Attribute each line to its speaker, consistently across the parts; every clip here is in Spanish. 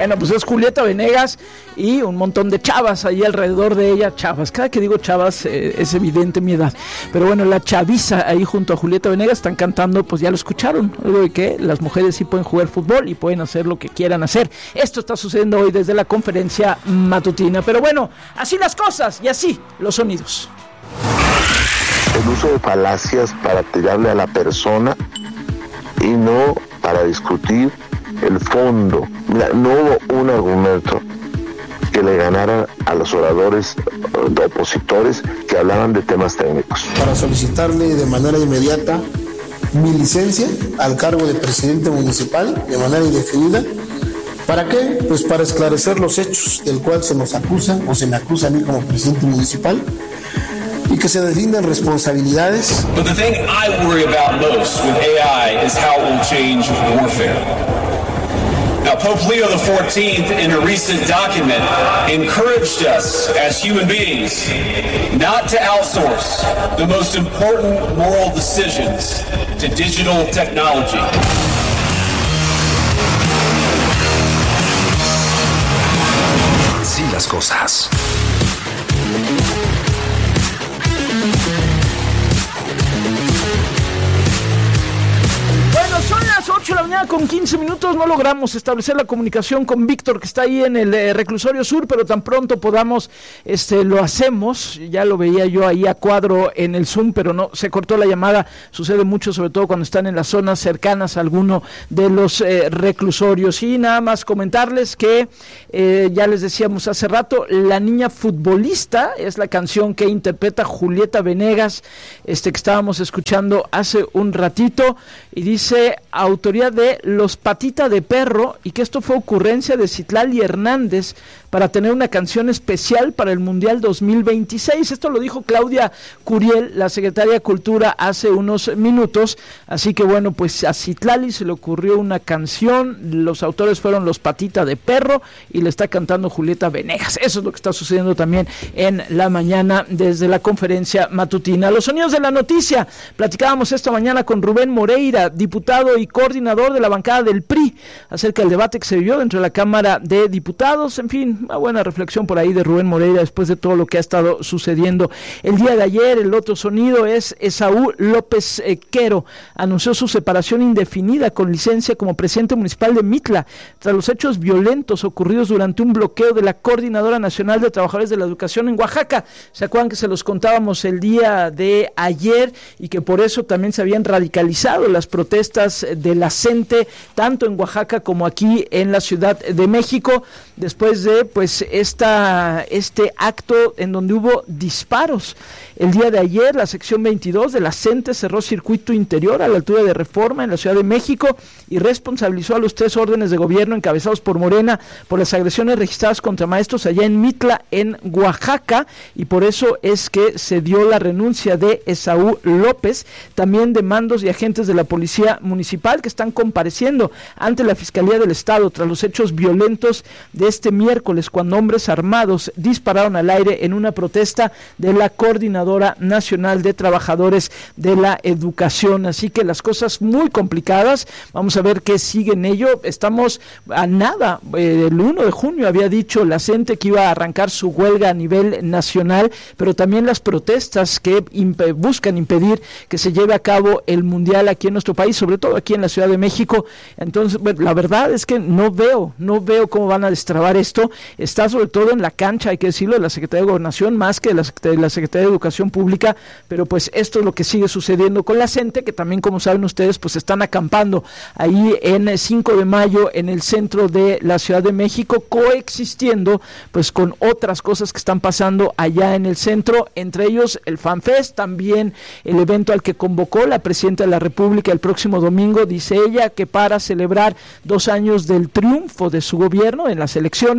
Speaker 1: Bueno, pues es Julieta Venegas y un montón de chavas ahí alrededor de ella. Chavas, cada que digo chavas es evidente mi edad. Pero bueno, la chaviza ahí junto a Julieta Venegas están cantando, pues ya lo escucharon, algo de que las mujeres sí pueden jugar fútbol y pueden hacer lo que quieran hacer. Esto está sucediendo hoy desde la conferencia matutina. Pero bueno, así las cosas y así los sonidos.
Speaker 2: El uso de falacias para tirarle a la persona y no para discutir el fondo. No hubo un argumento que le ganara a los oradores opositores que hablaban de temas técnicos.
Speaker 3: Para solicitarle de manera inmediata mi licencia al cargo de presidente municipal de manera indefinida. ¿Para qué? Pues para esclarecer los hechos del cual se nos acusa o se me acusa a mí como presidente municipal y que se definan responsabilidades.
Speaker 4: But the thing I worry about most with AI is how it will change warfare. Now, Pope Leo XIV, in a recent document, encouraged us as human beings not to outsource the most important moral decisions to digital technology.
Speaker 5: Así las cosas.
Speaker 1: Son las 8 de la mañana con 15 minutos. No logramos establecer la comunicación con Víctor, que está ahí en el reclusorio sur, pero tan pronto podamos, lo hacemos. Ya lo veía yo ahí a cuadro en el Zoom, pero no, se cortó la llamada. Sucede mucho, sobre todo cuando están en las zonas cercanas a alguno de los reclusorios. Y nada más comentarles que, ya les decíamos hace rato, La Niña Futbolista es la canción que interpreta Julieta Venegas, que estábamos escuchando hace un ratito, y dice autoría de Los Patita de Perro, y que esto fue ocurrencia de Citlali Hernández para tener una canción especial para el Mundial 2026. Esto lo dijo Claudia Curiel, la secretaria de Cultura, hace unos minutos. Así que bueno, pues a Citlali se le ocurrió una canción, los autores fueron Los Patita de Perro y le está cantando Julieta Venegas. Eso es lo que está sucediendo también en la mañana desde la conferencia matutina. Los sonidos de la noticia. Platicábamos esta mañana con Rubén Moreira, diputado y coordinador de la bancada del PRI, acerca del debate que se vivió dentro de la Cámara de Diputados. En fin, una buena reflexión por ahí de Rubén Moreira después de todo lo que ha estado sucediendo el día de ayer. El otro sonido es Esaú López Quero, anunció su separación indefinida con licencia como presidente municipal de Mitla tras los hechos violentos ocurridos durante un bloqueo de la Coordinadora Nacional de Trabajadores de la Educación en Oaxaca. ¿Se acuerdan que se los contábamos el día de ayer y que por eso también se habían radicalizado las protestas de la CENTE tanto en Oaxaca como aquí en la Ciudad de México, después de este acto en donde hubo disparos? El día de ayer la sección 22 de la CENTE cerró circuito interior a la altura de Reforma en la Ciudad de México y responsabilizó a los 3 órdenes de gobierno encabezados por Morena por las agresiones registradas contra maestros allá en Mitla, en Oaxaca, y por eso es que se dio la renuncia de Esaú López, también de mandos y agentes de la Policía Municipal que están compareciendo ante la Fiscalía del Estado tras los hechos violentos de este miércoles, cuando hombres armados dispararon al aire en una protesta de la Coordinadora Nacional de Trabajadores de la Educación. Así que las cosas muy complicadas. Vamos a ver qué sigue en ello. Estamos a nada. El 1 de junio había dicho la CENTE que iba a arrancar su huelga a nivel nacional, pero también las protestas que buscan impedir que se lleve a cabo el Mundial aquí en nuestro país, sobre todo aquí en la Ciudad de México. Entonces, bueno, la verdad es que no veo cómo van a destrabar esto. Está sobre todo en la cancha, hay que decirlo, de la Secretaría de Gobernación más que de la Secretaría de Educación Pública, pero pues esto es lo que sigue sucediendo con la CENTE, que también, como saben ustedes, pues están acampando ahí en 5 de mayo en el centro de la Ciudad de México, coexistiendo pues con otras cosas que están pasando allá en el centro, entre ellos el FanFest, también el evento al que convocó la Presidenta de la República el próximo domingo, dice ella, que para celebrar 2 años del triunfo de su gobierno en las elecciones,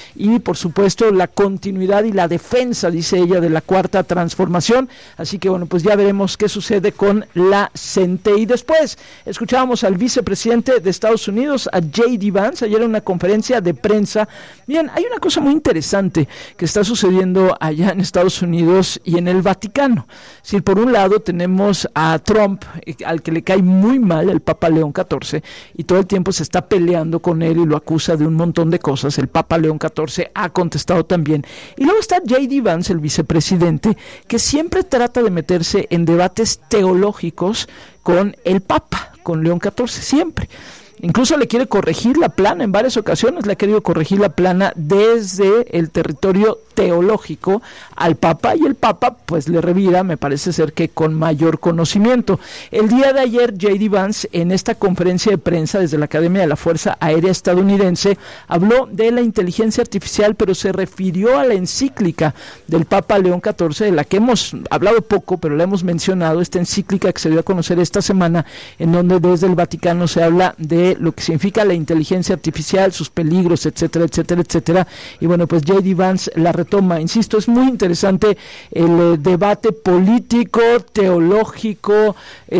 Speaker 1: y por supuesto la continuidad y la defensa, dice ella, de la Cuarta Transformación. Así que bueno, pues ya veremos qué sucede con la CENTE. Y después escuchábamos al vicepresidente de Estados Unidos, a J.D. Vance, ayer en una conferencia de prensa. Bien, hay una cosa muy interesante que está sucediendo allá en Estados Unidos y en el Vaticano. Si por un lado tenemos a Trump, al que le cae muy mal el Papa León XIV, y todo el tiempo se está peleando con él y lo acusa de un montón de cosas. El Papa León XIV ha contestado también. Y luego está J.D. Vance, el vicepresidente, que siempre trata de meterse en debates teológicos con el Papa, con León XIV, siempre. Incluso le quiere corregir la plana, en varias ocasiones le ha querido corregir la plana desde el territorio teológico al Papa, y el Papa pues le revira, me parece ser que con mayor conocimiento. El día de ayer J.D. Vance, en esta conferencia de prensa desde la Academia de la Fuerza Aérea Estadounidense, habló de la inteligencia artificial, pero se refirió a la encíclica del Papa León XIV, de la que hemos hablado poco, pero la hemos mencionado, esta encíclica que se dio a conocer esta semana, en donde desde el Vaticano se habla de lo que significa la inteligencia artificial, sus peligros, etcétera, etcétera, etcétera. Y bueno, pues J.D. Vance la retoma. Insisto, es muy interesante el debate político, teológico,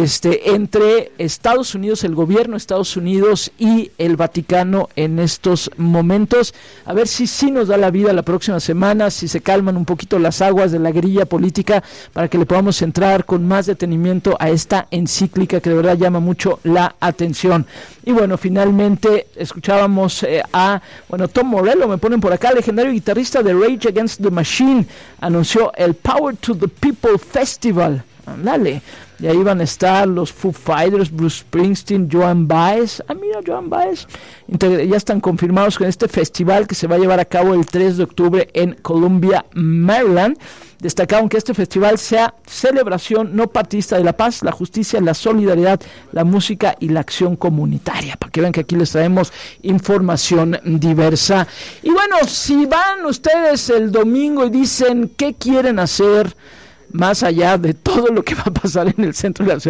Speaker 1: entre Estados Unidos, el gobierno de Estados Unidos y el Vaticano en estos momentos. A ver si sí nos da la vida la próxima semana, si se calman un poquito las aguas de la grilla política, para que le podamos entrar con más detenimiento a esta encíclica que de verdad llama mucho la atención. Y bueno, finalmente escuchábamos Tom Morello, me ponen por acá, legendario guitarrista de Rage Against the Machine, anunció el Power to the People Festival. Ándale, y ahí van a estar los Foo Fighters, Bruce Springsteen, Joan Baez. Mira, Joan Baez. Ya están confirmados con este festival que se va a llevar a cabo el 3 de octubre en Columbia, Maryland. Destacaron que este festival sea celebración no partidista de la paz, la justicia, la solidaridad, la música y la acción comunitaria, para que vean que aquí les traemos información diversa. Y bueno, si van ustedes el domingo y dicen qué quieren hacer más allá de todo lo que va a pasar en el centro de la ciudad